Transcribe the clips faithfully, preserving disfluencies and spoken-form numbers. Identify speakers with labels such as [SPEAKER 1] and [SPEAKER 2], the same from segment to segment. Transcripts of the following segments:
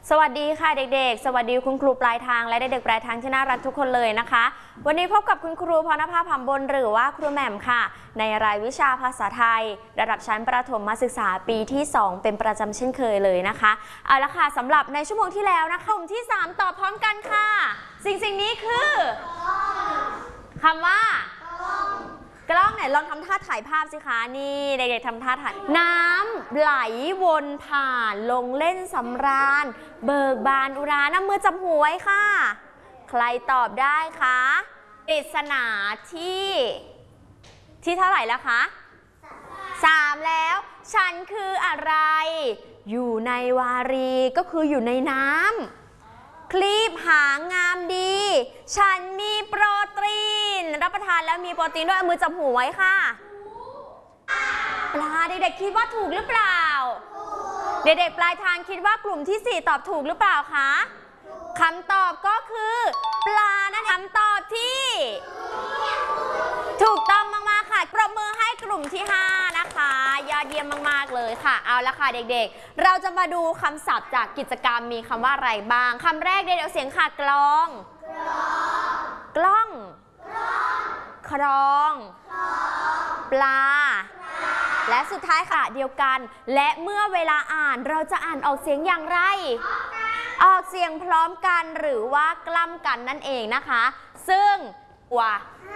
[SPEAKER 1] สวัสดีค่ะเด็กๆสวัสดีคุณครูปลายทางและเด็กๆปลายทางที่น่ารักทุกคนเลยนะคะวันนี้พบกับคุณครูพรณภาพ หำบลหรือว่าครูแหม่มค่ะในรายวิชาภาษาไทยระดับชั้นประถมศึกษาปีที่สองเป็นประจำเช่นเคยเลยนะคะเอาละค่ะสำหรับในชั่วโมงที่แล้วนะคะกลุ่มที่สามตอบพร้อมกันค่ะสิ่งสิ่งนี้คือคำว่ากล้องไหนลองทำท่าถ่ายภาพสิคะนี่เด็กๆทำท่าถ่ายน้ำไหลวนผ่านลงเล่นสำราญเบิกบานอุราน้ำมือจับหัวไว้ค่ะใครตอบได้คะปริศนาที่ที่เท่าไหร่แล้วคะสามแล้วฉันคืออะไรอยู่ในวารีก็คืออยู่ในน้ำคลีบหางามดีฉันมีโปรตีนรับประทานแล้วมีโปรตีนด้วยเอามือจับหูไว้ค่ะปลาเด็กๆคิดว่าถูกหรือเปล่าเด็กๆปลายทางคิดว่ากลุ่มที่สี่ตอบถูกหรือเปล่าคะคำตอบก็คือปลานั่นคำตอบที่ถูกต้องมากๆค่ะปรบมือให้กลุ่มที่ห้านะคะยอดเยี่ยมมากๆเลยค่ะเอาละค่ะเด็กๆเราจะมาดูคำศัพท์จากกิจกรรมมีคำว่าอะไรบ้างคำแรกเดี๋ยวเสียงค่ะกลองกล้องครองปลาและสุดท้ายค่ะเดียวกันและเมื่อเวลาอ่านเราจะอ่านออกเสียงอย่างไรออกเสียงพร้อมกันหรือว่ากล้ำกันนั่นเองนะคะซึ่งว่า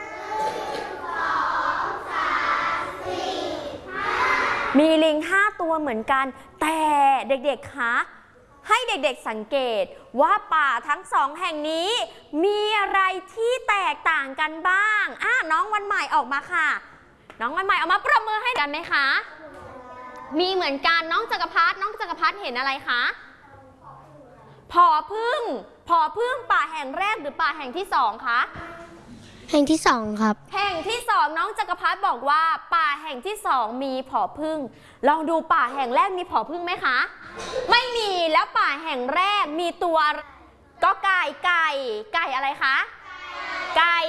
[SPEAKER 1] มีลิงห้าตัวเหมือนกันแต่เด็กๆคะให้เด็กๆสังเกตว่าป่าทั้งสองแห่งนี้มีอะไรที่แตกต่างกันบ้างอ่ะน้องวันใหม่ออกมาค่ะน้องวันใหม่ออกมาประมือให้กันไหมคะมีเหมือนกันน้องจักรพัฒน์น้องจักรพัฒน์เห็นอะไรคะผอพึ่งผอพึ่งป่าแห่งแรกหรือป่าแห่งที่สองคะ
[SPEAKER 2] แห่งที่สองครับ
[SPEAKER 1] แห่งที่สองน้องจักรพัฒน์บอกว่าป่าแห่งที่สองมีผอพึ่งลองดูป่าแห่งแรกมีผอพึ่งไหมคะไม่มีแล้วป่าแห่งแรกมีตัวก็ไก่ไก่ไก่อะไรคะไก่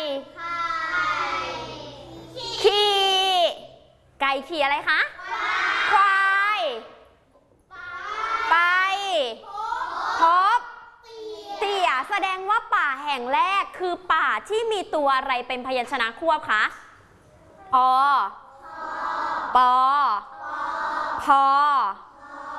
[SPEAKER 1] ขี่ไก่ขี่อะไรคะควายไปพบเตี่ยแสดงว่าป่าแห่งแรกคือป่าที่มีตัวอะไรเป็นพยัญชนะควบคะอปอพอ